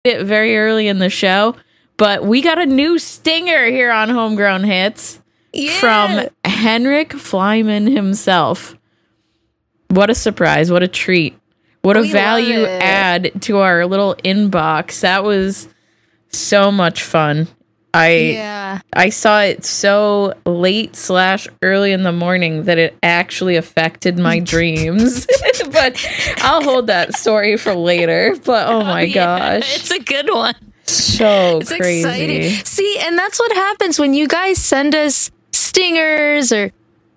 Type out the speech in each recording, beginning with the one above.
it very early in the show, but we got a new stinger here on Homegrown Hits from Henrik Flyman himself. What a surprise. What a treat. What a value add to our little inbox. That was so much fun. I saw it so late / early in the morning that it actually affected my dreams. But I'll hold that story for later. But oh my gosh. It's a good one. So it's crazy. Exciting. See, and that's what happens when you guys send us stingers or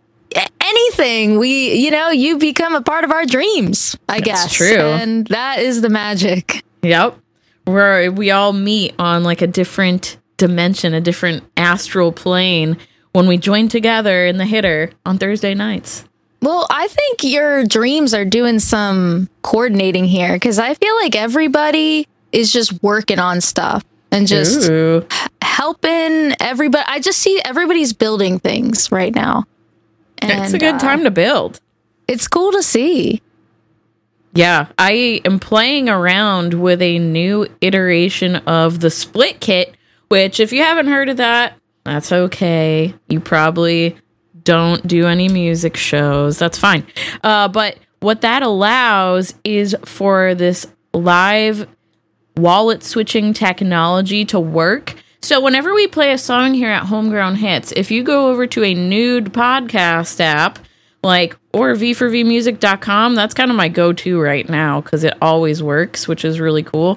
anything. You become a part of our dreams, I guess. That's true. And that is the magic. Yep. Where we all meet on like a different dimension, a different astral plane when we join together in the hitter on Thursday nights. Well, I think your dreams are doing some coordinating here because I feel like everybody is just working on stuff and just helping everybody. I just see everybody's building things right now. And it's a good time to build. It's cool to see. Yeah, I am playing around with a new iteration of the Split Kit, which if you haven't heard of that, that's okay. You probably don't do any music shows. That's fine. But what that allows is for this live wallet switching technology to work. So whenever we play a song here at Homegrown Hits, if you go over to a nude podcast app, or v4vmusic.com, that's kind of my go-to right now because it always works, which is really cool.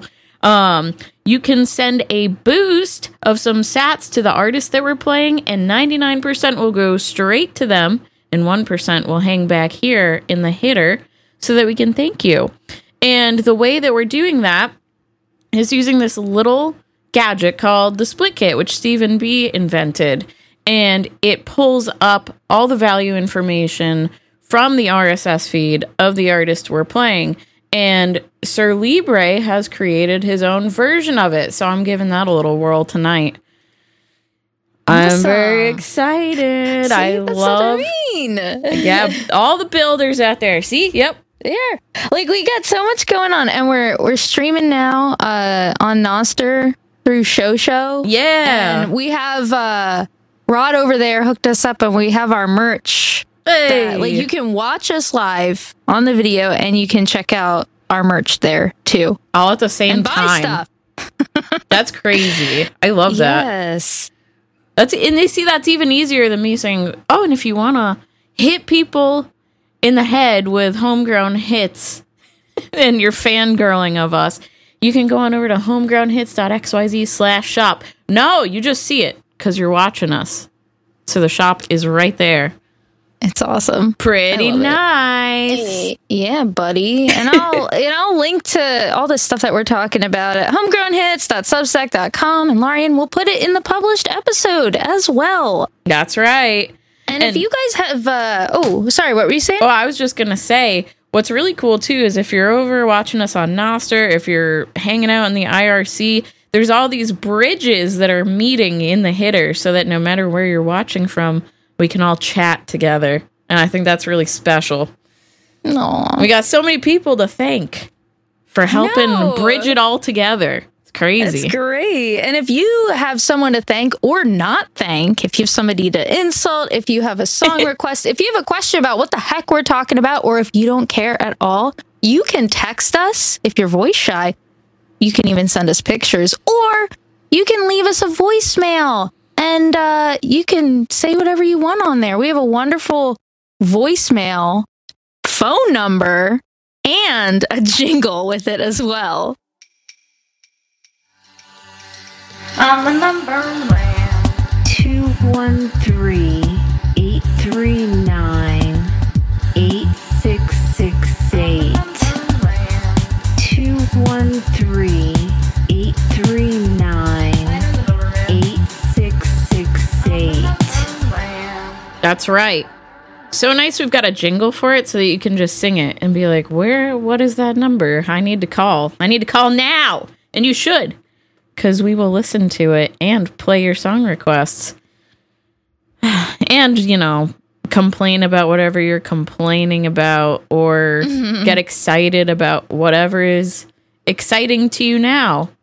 You can send a boost of some sats to the artist that we're playing, and 99% will go straight to them, and 1% will hang back here in the hitter so that we can thank you. And the way that we're doing that is using this little gadget called the Split Kit, which Stephen B invented. And it pulls up all the value information from the RSS feed of the artist we're playing. And Sir Libre has created his own version of it. So I'm giving that a little whirl tonight. Awesome. I'm very excited. See, I love. What I mean. Yeah, all the builders out there. See? Yep. Yeah. We got so much going on. And we're streaming now on Nostr through Show. Yeah. And we have Rod over there hooked us up, and we have our merch. Hey. You can watch us live on the video, and you can check out our merch there too. All at the same time. Buy stuff. That's crazy. I love that. Yes. That's even easier than me saying, oh, and if you want to hit people in the head with Homegrown Hits and you're fangirling of us, you can go on over to homegrownhits.xyz/shop. No, you just see it because you're watching us. So the shop is right there. It's awesome. Pretty nice. Hey, yeah, buddy. And I'll link to all the stuff that we're talking about at homegrownhits.substack.com, and Larian will put it in the published episode as well. That's right. And if you guys have sorry, what were you saying? Oh, I was just going to say, what's really cool too is if you're over watching us on Nostr, if you're hanging out in the IRC, there's all these bridges that are meeting in the hitter so that no matter where you're watching from, we can all chat together. And I think that's really special. Aww. We got so many people to thank for helping bridge it all together. It's crazy. That's great. And if you have someone to thank or not thank, if you have somebody to insult, if you have a song request, if you have a question about what the heck we're talking about, or if you don't care at all, you can text us. If you're voice shy, you can even send us pictures, or you can leave us a voicemail. And you can say whatever you want on there. We have a wonderful voicemail, phone number, and a jingle with it as well. On the number 213-839-8668. 213-839-8668. That's right. So nice we've got a jingle for it so that you can just sing it and be like, what is that number? I need to call. I need to call now. And you should, because we will listen to it and play your song requests. And, complain about whatever you're complaining about, or get excited about whatever is exciting to you now.